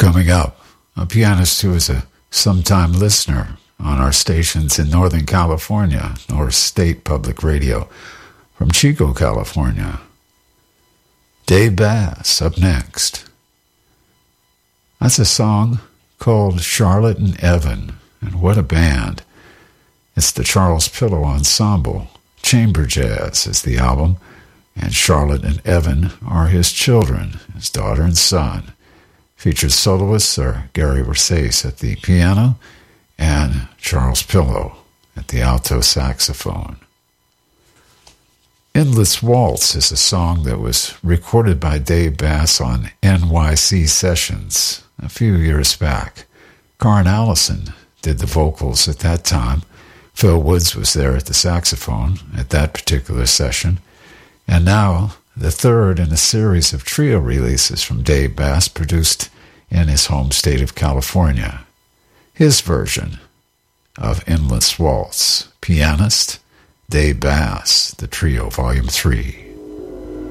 Coming up, a pianist who is a sometime listener on our stations in Northern California, North State Public Radio, from Chico, California. Dave Bass up next. That's a song called Charlotte and Evan, and what a band. It's the Charles Pillow Ensemble. Chamber Jazz is the album, and Charlotte and Evan are his children, his daughter and son. Featured soloists are Gary Versace at the piano and Charles Pillow at the alto saxophone. Endless Waltz is a song that was recorded by Dave Bass on NYC Sessions a few years back. Karin Allison did the vocals at that time. Phil Woods was there at the saxophone at that particular session. And now, the third in a series of trio releases from Dave Bass produced in his home state of California. His version of Endless Waltz. Pianist, Dave Bass, The Trio, Volume 3.